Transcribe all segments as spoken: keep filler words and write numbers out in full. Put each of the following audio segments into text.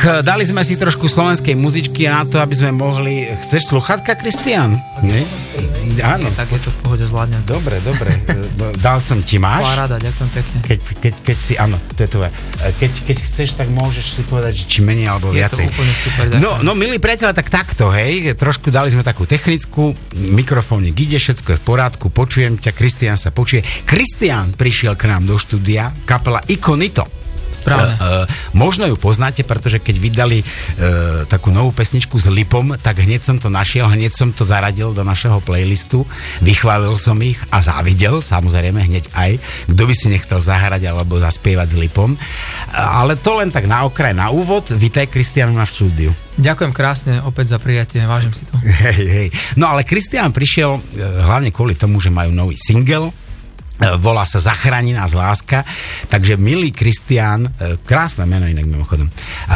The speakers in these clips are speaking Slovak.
Tak dali sme si trošku slovenskej muzičky na to, aby sme mohli... Chceš sluchatka, Kristián? Nie? Áno. Tak je to v pohode, zvládnem. Dobre, dobre. Dal som ti, máš? Paráda, ďakujem pekne. Keď, keď, keď si, áno, to je tvoje. Keď, keď chceš, tak môžeš si povedať, že či menej alebo je viacej. Je to úplne super, ďakujem. No, no, milí priateľe, tak takto, hej. Trošku dali sme takú technickú, mikrofónik ide, všetko je v porádku, počujem ťa, Kristián sa počuje. Kristián prišiel k nám do štúdia, kapela Ikonito. Správne. Uh, uh, možno ju poznáte, pretože keď vydali uh, takú novú pesničku s Lipom, tak hneď som to našiel, hneď som to zaradil do našeho playlistu, vychválil som ich a závidel, samozrejme hneď aj, kto by si nechcel zahrať alebo zaspievať s Lipom. Uh, ale to len tak na okraj, na úvod. Vítaj, Kristián, na štúdiu. Ďakujem krásne opäť za prijatie, vážim si to. Hej, hej. No ale Kristián prišiel uh, hlavne kvôli tomu, že majú nový single, volá sa Zachráni nás láska, takže milý Kristián, krásne meno inak mimochodom.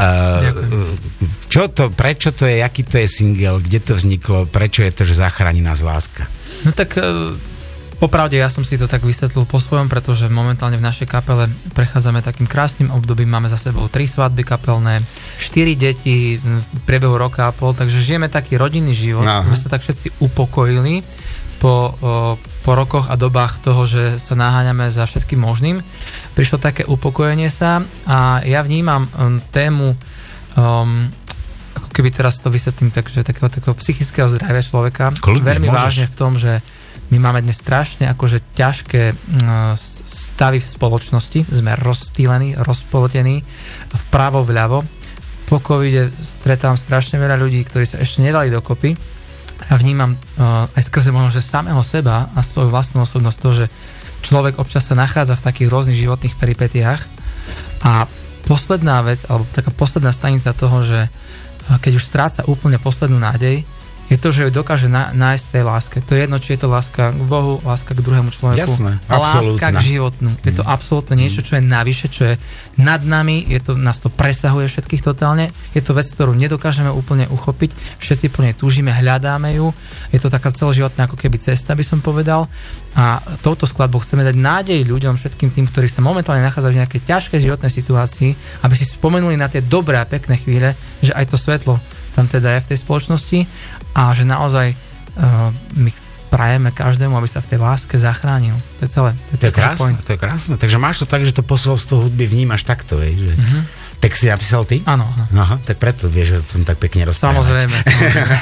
Čo to, prečo to je, aký to je single, kde to vzniklo, prečo je to, že Zachráni nás láska? No tak popravde ja som si to tak vysvetlil po svojom, pretože momentálne v našej kapele prechádzame takým krásnym obdobím, máme za sebou tri svadby kapelné, štyri deti v priebehu roka a pol, takže žijeme taký rodinný život, Aha. sme sa tak všetci upokojili Po, o, po rokoch a dobách toho, že sa naháňame za všetkým možným. Prišlo také upokojenie sa a ja vnímam um, tému um, ako keby teraz to vysvetlím takže takého, takého psychického zdravia človeka Kľudne, veľmi môžeš. vážne v tom, že my máme dnes strašne akože ťažké uh, stavy v spoločnosti, sme rozptýlení, rozpoltení vpravo, vľavo. Po covide stretávam strašne veľa ľudí, ktorí sa ešte nedali dokopy. A vnímam uh, aj skrze možno, že samého seba a svoju vlastnú osobnosť to, že človek občas sa nachádza v takých rôznych životných peripetiách a posledná vec, alebo taká posledná stanica toho, že uh, keď už stráca úplne poslednú nádej, je to, že ju dokáže na, nájsť v tej láske. To je jedno, či je to láska k Bohu, láska k druhému človeku. Jasné, a láska k životnú. Je to absolútne niečo, čo je navyše, čo je nad nami, je to, nás to presahuje všetkých totálne. Je to vec, ktorú nedokážeme úplne uchopiť. Všetci po nej túžime, hľadáme ju. Je to taká celoživotná ako keby cesta, by som povedal. A touto skladbou chceme dať nádej ľuďom, všetkým tým, ktorí sa momentálne nachádzajú v nejakej ťažkej životnej situácii, aby si spomenuli na tie dobré a pekné chvíle, že aj to svetlo tam teda je v tej spoločnosti a že naozaj uh, my prajeme každému, aby sa v tej láske zachránil. To je celé. To je, to je krásne, to je krásne. Takže máš to tak, že to posolstvo hudby vnímaš takto, vieš, že... Uh-huh. Tak si napísal ty? Áno. Aha, tak preto vieš, že som tak pekne rozprávať. Samozrejme. samozrejme.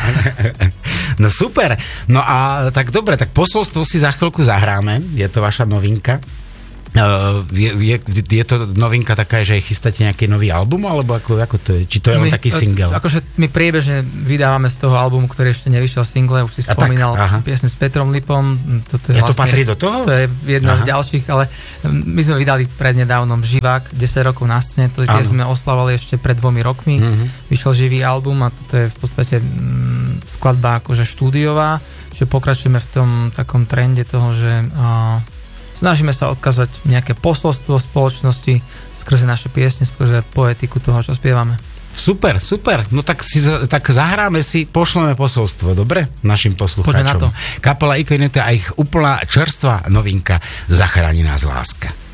No super. No a tak dobre, tak posolstvo si za chvíľku zahráme. Je to vaša novinka. Uh, je, je, je to novinka taká, že chystáte nejaký nový album, alebo ako, ako to je? Či to je len my, taký single? Akože my priebežne vydávame z toho albumu, ktorý ešte nevyšiel single, už si spomínal piesne s Petrom Lipom. Toto je ja vlastne, to patrí do toho? To je jedna aha. z ďalších, ale my sme vydali prednedávnom Živák, desať rokov na scéne, to tie sme oslavovali ešte pred dvomi rokmi. Mm-hmm. Vyšiel živý album a toto je v podstate mm, skladba akože štúdiová, že pokračujeme v tom takom trende toho, že uh, snažíme sa odkazať nejaké posolstvo spoločnosti skrze naše piesne, skrze poetiku toho, čo spievame. Super, super. No tak, si, tak zahráme si, pošleme posolstvo, dobre? Našim poslucháčom. Poďme na to. Kapela Ikonito a ich úplná čerstvá novinka Zachráni nás láska.